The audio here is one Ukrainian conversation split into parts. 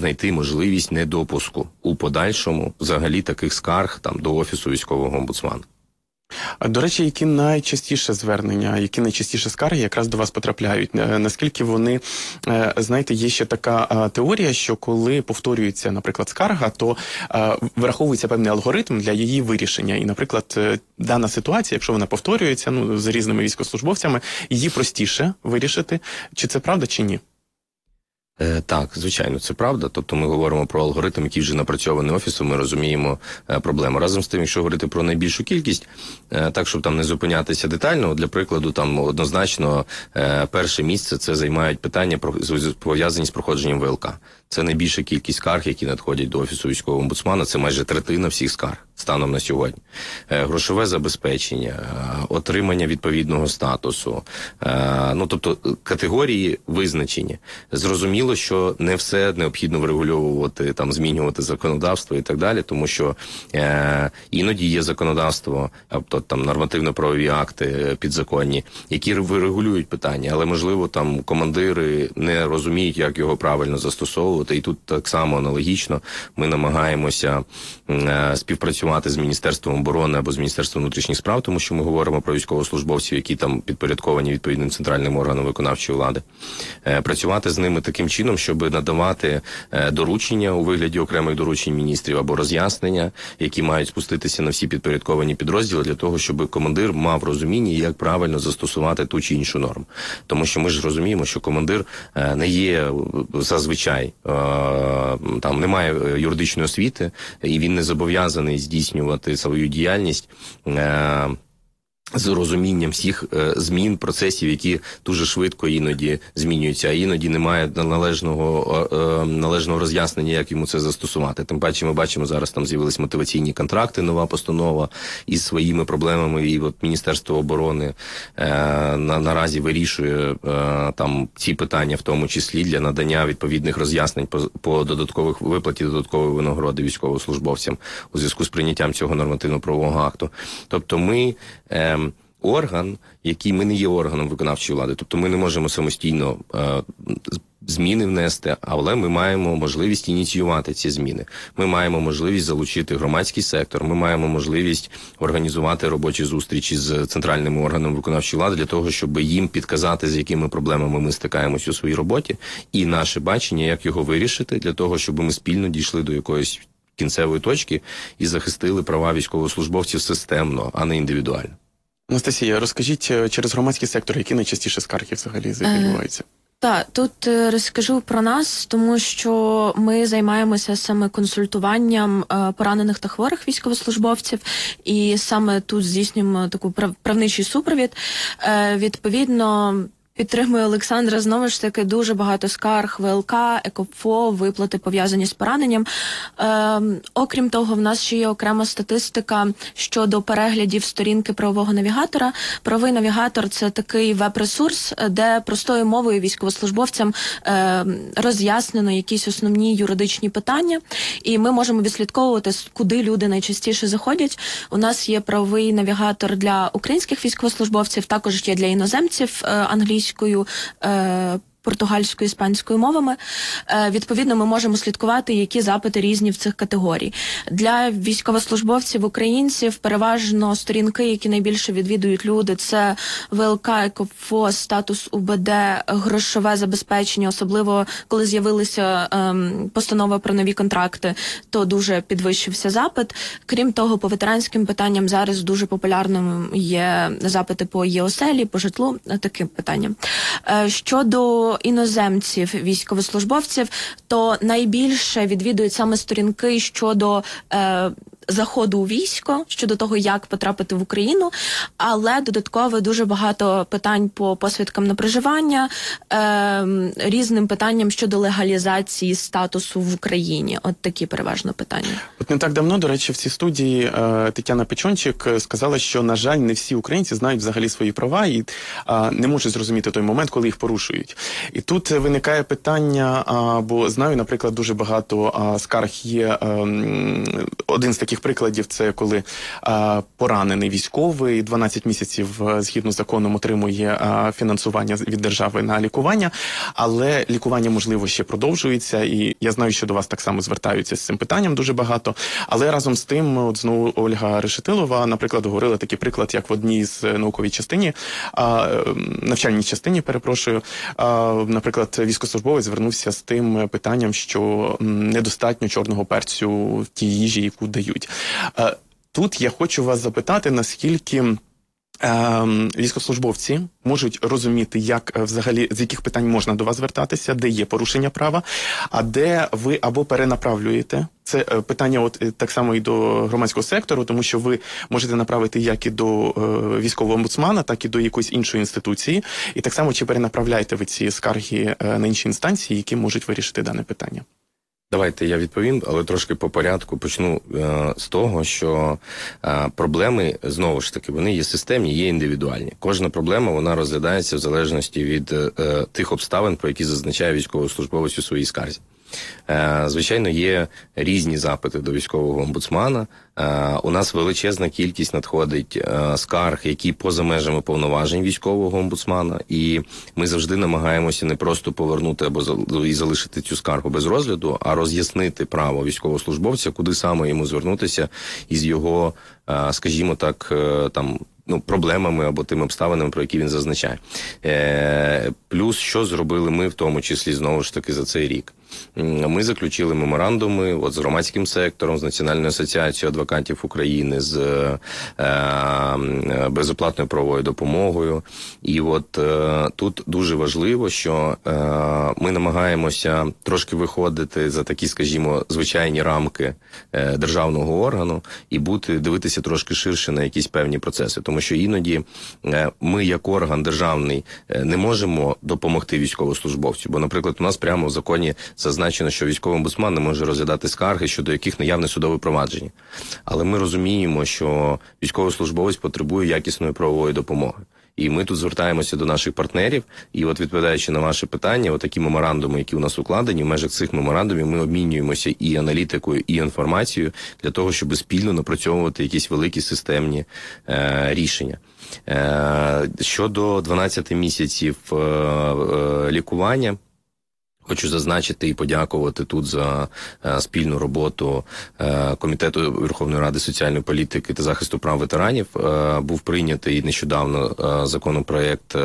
знайти можливість недопуску у подальшому взагалі таких скарг там до Офісу військового омбудсмана. До речі, які найчастіше звернення, які найчастіше скарги якраз до вас потрапляють? Наскільки вони, знаєте, є ще така теорія, що коли повторюється, наприклад, скарга, то враховується певний алгоритм для її вирішення. І, наприклад, дана ситуація, якщо вона повторюється, з різними військовослужбовцями, її простіше вирішити. Чи це правда, чи ні? Так, звичайно, це правда. Тобто ми говоримо про алгоритм, який вже напрацьований Офісом, ми розуміємо проблему. Разом з тим, якщо говорити про найбільшу кількість, так, щоб там не зупинятися детально, для прикладу, там однозначно перше місце це займають питання, пов'язані з проходженням ВЛК. Це найбільша кількість скарг, які надходять до Офісу військового омбудсмана, це майже третина всіх скарг станом на сьогодні. Грошове забезпечення, отримання відповідного статусу, тобто категорії визначені. Зрозуміло, що не все необхідно врегульовувати, там, змінювати законодавство і так далі, тому що іноді є законодавство, тобто там нормативно-правові акти підзаконні, які врегулюють питання, але, можливо, там командири не розуміють, як його правильно застосовувати. І тут так само аналогічно ми намагаємося співпрацювати з Міністерством оборони або з Міністерством внутрішніх справ, тому що ми говоримо про військовослужбовців, які там підпорядковані відповідним центральним органам виконавчої влади. Працювати з ними таким чином, щоб надавати доручення у вигляді окремих доручень міністрів або роз'яснення, які мають спуститися на всі підпорядковані підрозділи для того, щоб командир мав розуміння, як правильно застосувати ту чи іншу норму. Тому що ми ж розуміємо, що командир не є зазвичай там немає юридичної освіти, і він не зобов'язаний здійснювати свою діяльність з розумінням всіх змін, процесів, які дуже швидко іноді змінюються, а іноді немає належного роз'яснення, як йому це застосувати. Тим паче ми бачимо, зараз там з'явились мотиваційні контракти, нова постанова із своїми проблемами, і от Міністерство оборони наразі вирішує там ці питання, в тому числі для надання відповідних роз'яснень по додаткових виплаті додаткової винагороди військовослужбовцям у зв'язку з прийняттям цього нормативно-правового акту. Тобто ми орган, який ми не є органом виконавчої влади, тобто ми не можемо самостійно зміни внести, але ми маємо можливість ініціювати ці зміни. Ми маємо можливість залучити громадський сектор, ми маємо можливість організувати робочі зустрічі з центральними органами виконавчої влади для того, щоб їм підказати, з якими проблемами ми стикаємось у своїй роботі, і наше бачення, як його вирішити, для того, щоб ми спільно дійшли до якоїсь кінцевої точки і захистили права військовослужбовців системно, а не індивідуально. Анастасія, розкажіть через громадський сектор, які найчастіше скарги взагалі відбуваються? Так, тут розкажу про нас, тому що ми займаємося саме консультуванням поранених та хворих військовослужбовців, і саме тут здійснюємо таку правничий супровід. Відповідно, підтримую Олександра, знову ж таки, дуже багато скарг, ВЛК, ЕКОПФО, виплати пов'язані з пораненням. Окрім того, в нас ще є окрема статистика щодо переглядів сторінки правового навігатора. Правовий навігатор – це такий веб-ресурс, де простою мовою військовослужбовцям роз'яснено якісь основні юридичні питання, і ми можемо відслідковувати, куди люди найчастіше заходять. У нас є правовий навігатор для українських військовослужбовців, також є для іноземців англійською, португальською, іспанською мовами. Відповідно, ми можемо слідкувати, які запити різні в цих категорій. Для військовослужбовців, українців, переважно сторінки, які найбільше відвідують люди, це ВЛК, ЕКОПФО, статус УБД, грошове забезпечення, особливо коли з'явилися постанова про нові контракти, то дуже підвищився запит. Крім того, по ветеранським питанням зараз дуже популярним є запити по ЄОСЕЛі, по житлу, такі питання. Щодо іноземців, військовослужбовців, то найбільше відвідують саме сторінки щодо заходу у військо, щодо того, як потрапити в Україну, але додатково дуже багато питань по посвідкам на проживання, різним питанням щодо легалізації статусу в Україні. От такі переважно питання. От не так давно, до речі, в цій студії Тетяна Печончик сказала, що, на жаль, не всі українці знають взагалі свої права і не можуть зрозуміти той момент, коли їх порушують. І тут виникає питання, бо знаю, наприклад, дуже багато скарг є один з таких прикладів – це коли поранений військовий 12 місяців згідно з законом отримує фінансування від держави на лікування, але лікування, можливо, ще продовжується, і я знаю, що до вас так само звертаються з цим питанням дуже багато, але разом з тим, от знову Ольга Решетилова, наприклад, говорила такий приклад, як в одній з науковій частині, навчальній частині, перепрошую, наприклад, військовослужбовець звернувся з тим питанням, що недостатньо чорного перцю в тій їжі, яку дають. Тут я хочу вас запитати, наскільки військовослужбовці можуть розуміти, як взагалі, з яких питань можна до вас звертатися, де є порушення права, а де ви або перенаправлюєте. Це питання от так само і до громадського сектору, тому що ви можете направити як і до військового омбудсмана, так і до якоїсь іншої інституції. І так само, чи перенаправляєте ви ці скарги на інші інстанції, які можуть вирішити дане питання? Давайте я відповім, але трошки по порядку. Почну з того, що проблеми, знову ж таки, вони є системні, є індивідуальні. Кожна проблема, вона розглядається в залежності від тих обставин, про які зазначає військовослужбовець у своїй скарзі. Звичайно, є різні запити до військового омбудсмана. У нас величезна кількість надходить скарг, які поза межами повноважень військового омбудсмана, і ми завжди намагаємося не просто повернути або і залишити цю скаргу без розгляду, а роз'яснити право військовослужбовця, куди саме йому звернутися із його, скажімо так, там, проблемами або тими обставинами, про які він зазначає. Плюс, що зробили ми, в тому числі, знову ж таки, за цей рік. Ми заключили меморандуми з громадським сектором, з Національною асоціацією адвокатів України, з безоплатною правовою допомогою. І от тут дуже важливо, що ми намагаємося трошки виходити за такі, скажімо, звичайні рамки державного органу і дивитися трошки ширше на якісь певні процеси. Тому що іноді ми, як орган державний, не можемо допомогти військовослужбовцю. Бо, наприклад, у нас прямо в законі зазначено, що військовий омбудсман не може розглядати скарги, щодо яких наявне судове провадження. Але ми розуміємо, що військовослужбовець потребує якісної правової допомоги. І ми тут звертаємося до наших партнерів, і от відповідаючи на ваше питання, отакі меморандуми, які у нас укладені, в межах цих меморандумів ми обмінюємося і аналітикою, і інформацією для того, щоб спільно напрацьовувати якісь великі системні рішення. Щодо 12 місяців лікування, хочу зазначити і подякувати тут за спільну роботу Комітету Верховної Ради соціальної політики та захисту прав ветеранів. Був прийнятий нещодавно законопроект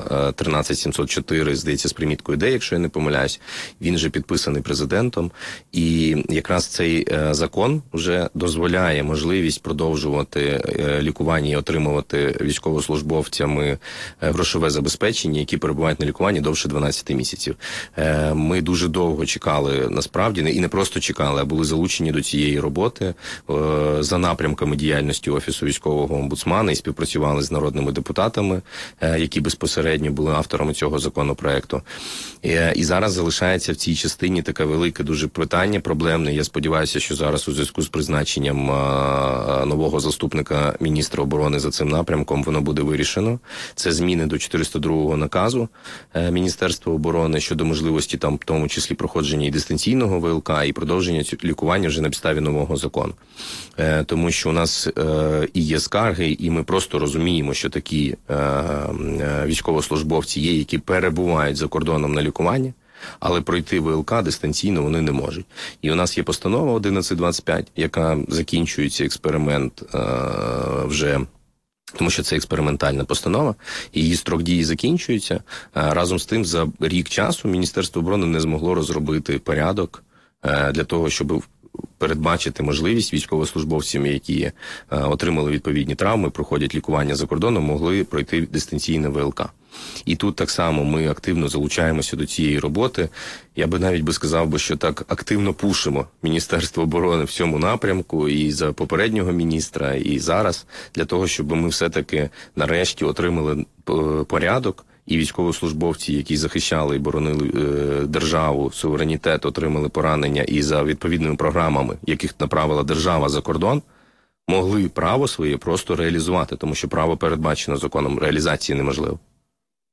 13704, здається, з приміткою «Д», якщо я не помиляюсь. Він вже підписаний президентом. І якраз цей закон вже дозволяє можливість продовжувати лікування і отримувати військовослужбовцями грошове забезпечення, які перебувають на лікуванні довше 12 місяців. Ми дуже довго чекали, насправді, і не просто чекали, а були залучені до цієї роботи за напрямками діяльності Офісу військового омбудсмана і співпрацювали з народними депутатами, які безпосередньо були авторами цього законопроекту. І зараз залишається в цій частині таке велике дуже питання, проблемне. Я сподіваюся, що зараз у зв'язку з призначенням нового заступника міністра оборони за цим напрямком воно буде вирішено. Це зміни до 402-го наказу Міністерства оборони щодо можливості там, в тому числі проходження і дистанційного ВЛК, і продовження лікування вже на підставі нового закону. Тому що у нас і є скарги, і ми просто розуміємо, що такі військовослужбовці є, які перебувають за кордоном на лікуванні, але пройти ВЛК дистанційно вони не можуть. І у нас є постанова 1125, яка закінчується експеримент вже, тому що це експериментальна постанова, і її строк дії закінчується. Разом з тим, за рік часу Міністерство оборони не змогло розробити порядок для того, щоб передбачити можливість військовослужбовцям, які отримали відповідні травми, проходять лікування за кордоном, могли пройти дистанційне ВЛК. І тут так само ми активно залучаємося до цієї роботи. Я би навіть сказав, що так активно пушимо Міністерство оборони в цьому напрямку і за попереднього міністра, і зараз, для того, щоб ми все-таки нарешті отримали порядок, і військовослужбовці, які захищали і боронили державу, суверенітет, отримали поранення і за відповідними програмами, яких направила держава за кордон, могли право своє просто реалізувати, тому що право передбачено законом, реалізації неможливо.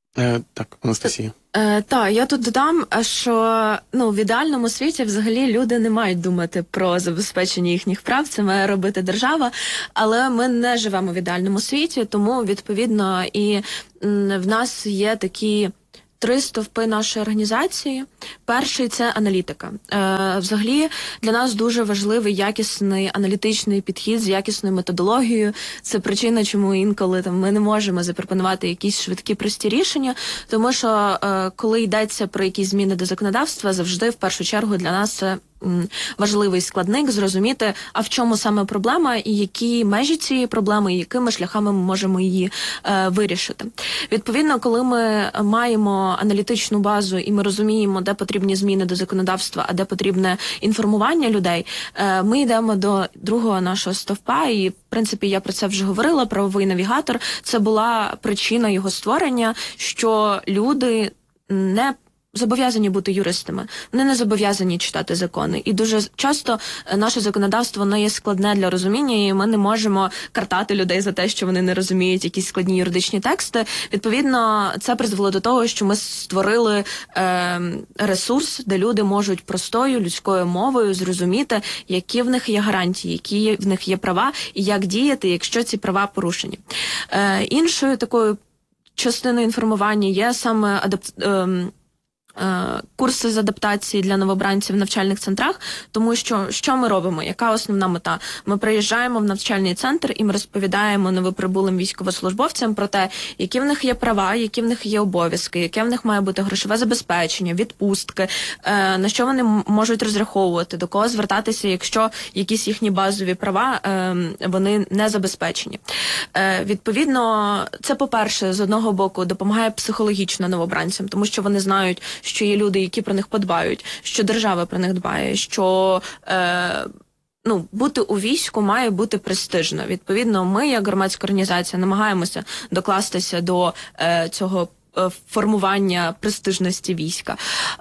Так, Анастасія. Так, я тут додам, що в ідеальному світі взагалі люди не мають думати про забезпечення їхніх прав, це має робити держава, але ми не живемо в ідеальному світі, тому, відповідно, і в нас є такі 3 стовпи нашої організації. Перший – це аналітика. Взагалі, для нас дуже важливий якісний аналітичний підхід з якісною методологією. Це причина, чому інколи ми не можемо запропонувати якісь швидкі, прості рішення, тому що коли йдеться про якісь зміни до законодавства, завжди, в першу чергу, для нас це важливий складник зрозуміти, а в чому саме проблема і які межі цієї проблеми, і якими шляхами ми можемо її вирішити. Відповідно, коли ми маємо аналітичну базу і ми розуміємо, де потрібні зміни до законодавства, а де потрібне інформування людей, ми йдемо до другого нашого стовпа, і, в принципі, я про це вже говорила, правовий навігатор. Це була причина його створення, що люди не зобов'язані бути юристами, вони не зобов'язані читати закони. І дуже часто наше законодавство, воно є складне для розуміння, і ми не можемо картати людей за те, що вони не розуміють якісь складні юридичні тексти. Відповідно, це призвело до того, що ми створили ресурс, де люди можуть простою людською мовою зрозуміти, які в них є гарантії, які в них є права, і як діяти, якщо ці права порушені. Іншою такою частиною інформування є саме курси з адаптації для новобранців в навчальних центрах, тому що ми робимо, яка основна мета? Ми приїжджаємо в навчальний центр і ми розповідаємо новоприбулим військовослужбовцям про те, які в них є права, які в них є обов'язки, яке в них має бути грошове забезпечення, відпустки, на що вони можуть розраховувати, до кого звертатися, якщо якісь їхні базові права вони не забезпечені. Відповідно, це, по-перше, з одного боку допомагає психологічно новобранцям, тому що вони знають, що є люди, які про них подбають, що держава про них дбає, що бути у війську має бути престижно. Відповідно, ми, як громадська організація, намагаємося докластися до цього формування престижності війська.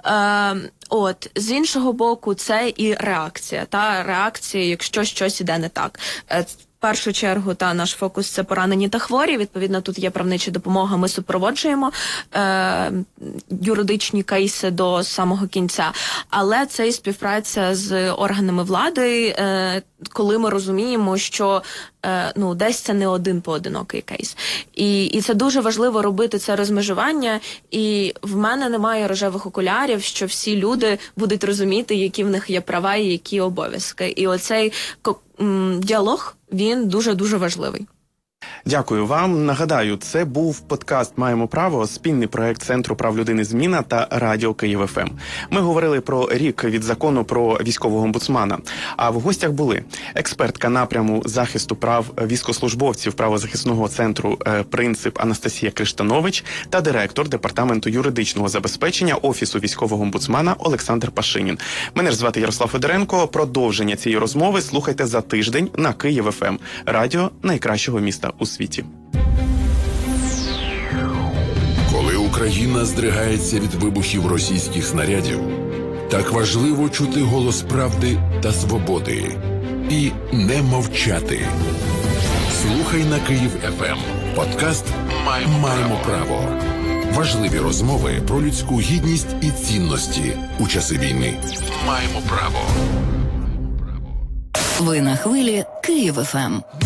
З іншого боку, це і реакція. Реакція, якщо щось іде не так. В першу чергу, наш фокус – це поранені та хворі. Відповідно, тут є правнича допомога, ми супроводжуємо юридичні кейси до самого кінця. Але це і співпраця з органами влади, коли ми розуміємо, що десь це не один поодинокий кейс. І це дуже важливо робити це розмежування. І в мене немає рожевих окулярів, що всі люди будуть розуміти, які в них є права і які обов'язки. І оцей діалог, він дуже-дуже важливий. Дякую вам. Нагадаю, це був подкаст «Маємо право», спільний проект Центру прав людини «Зміна» та Радіо Київ ФМ. Ми говорили про рік від закону про військового омбудсмана. А в гостях були експертка напряму захисту прав військовослужбовців правозахисного центру «Принцип» Анастасія Криштанович та директор Департаменту юридичного забезпечення Офісу військового омбудсмана Олександр Пашинін. Мене ж звати Ярослав Федоренко. Продовження цієї розмови слухайте за тиждень на Київ ФМ. Радіо найкращого міста у світі. Коли Україна здригається від вибухів російських снарядів, так важливо чути голос правди та свободи і не мовчати. Слухай на Київ ФМ. Подкаст «Маємо право». Важливі розмови про людську гідність і цінності у часи війни. Маємо право. Ви на хвилі Київ ФМ.